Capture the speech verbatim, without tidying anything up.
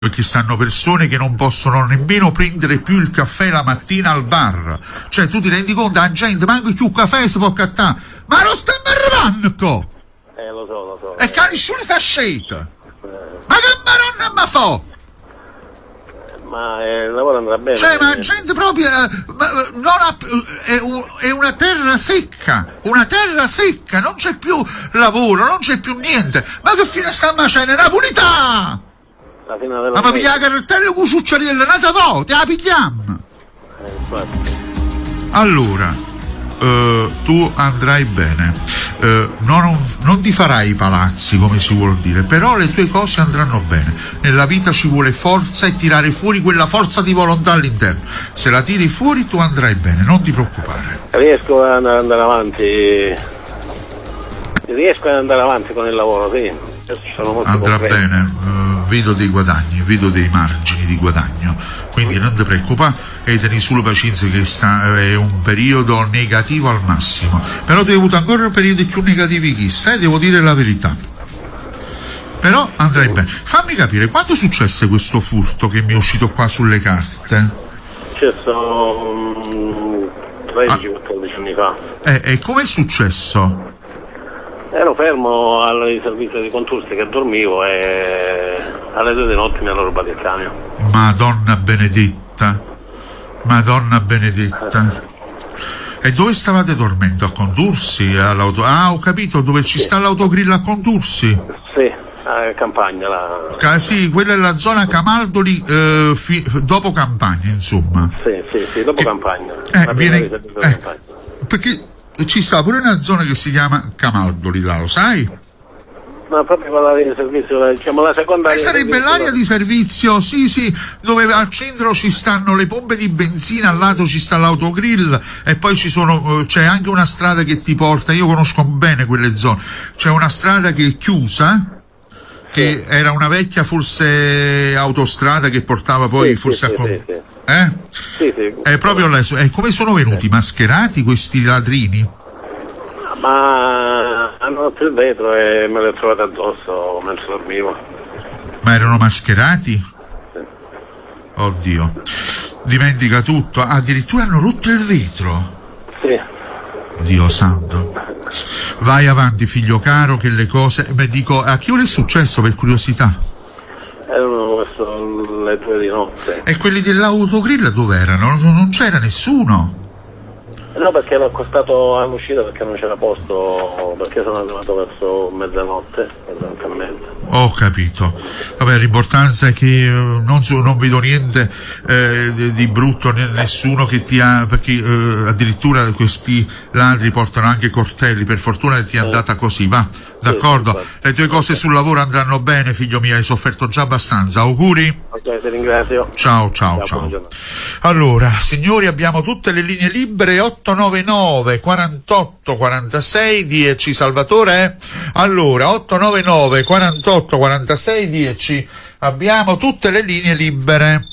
perché stanno persone che non possono nemmeno prendere più il caffè la mattina al bar. Cioè, tu ti rendi conto, la gente manco più caffè si può cattare, ma non stiamo arrivando! Eh, lo so, lo so. E che nessuno sa scelta! Ma che maronna ma fa? Ma eh, il lavoro andrà bene. Cioè, ma gente proprio eh, ma, non ha, è, un, è una terra secca, una terra secca, non c'è più lavoro, non c'è più niente. Ma che fine sta facendo? Napolità! La fine della Ma mi piglia la cartella con succiariella, nata vo, te la pigliamo! Eh, infatti. Allora, eh, tu andrai bene, eh, non, non ti farai i palazzi, come si vuol dire, però le tue cose andranno bene. Nella vita ci vuole forza e tirare fuori quella forza di volontà all'interno. Se la tiri fuori tu andrai bene, non ti preoccupare. Riesco ad andare avanti, riesco ad andare avanti con il lavoro, sì. Sono molto Andrà concreto. bene, uh, vedo dei guadagni, vedo dei margini di guadagno, quindi non ti preoccupare e tieni solo pazienza che sta, è un periodo negativo al massimo, però ti hai avuto ancora periodi più negativi che stai, devo dire la verità, però andrai bene. Fammi capire, quando successe questo furto che mi è uscito qua sulle carte? Successo um, tredici quattordici anni fa. E eh, come è successo? Ero fermo al servizio di Contursi che dormivo e alle due di notte mi hanno rubato il camion. Madonna benedetta, Madonna benedetta. E dove stavate dormendo? A Contursi? All'auto... Ah, ho capito, dove ci sì. sta l'autogrill a Contursi? Sì, a Campagna. La... Ca- sì, quella è la zona Camaldoli, eh, fi- dopo Campagna, insomma. Sì, sì, sì, dopo che... Campagna. Eh, viene... eh, Campagna. Perché ci sta pure una zona che si chiama Camaldoli, là, lo sai? Ma proprio quella di servizio, diciamo la seconda. Eh, sarebbe l'area di servizio, sì, sì, dove al centro ci stanno le pompe di benzina, al lato ci sta l'autogrill e poi ci sono, c'è anche una strada che ti porta, io conosco bene quelle zone, c'è una strada che è chiusa, che sì. Era una vecchia forse autostrada che portava poi sì, forse sì, a... Con... Sì, sì. Eh? Sì, sì. È proprio la... E come sono venuti? Mascherati questi ladrini? Ma hanno rotto il vetro e me l'ho trovato addosso mentre dormivo. Ma erano mascherati? Sì. Oddio, dimentica tutto, addirittura hanno rotto il vetro? Sì. Dio santo. Vai avanti figlio caro che le cose... Beh, dico, a che ora è successo per curiosità? Erano verso le due di notte. E quelli dell'autogrill dove erano? Non c'era nessuno? No, perché l'ho accostato all'uscita perché non c'era posto, perché sono arrivato verso mezzanotte, mezzanotte e mezza. Ho capito. Vabbè, l'importanza è che eh, non, so, non vedo niente eh, di, di brutto, né, nessuno che ti ha, perché eh, addirittura questi ladri portano anche coltelli, per fortuna ti è andata così, va, d'accordo? Sì, sì, le tue cose sul lavoro andranno bene, figlio mio, hai sofferto già abbastanza, auguri? Ok, ti ringrazio. Ciao, ciao, ciao. ciao. Allora, signori, abbiamo tutte le linee libere, otto nove nove quarantotto quarantasei dieci, Salvatore? Allora, otto nove nove quarantotto quarantasei dieci, abbiamo tutte le linee libere.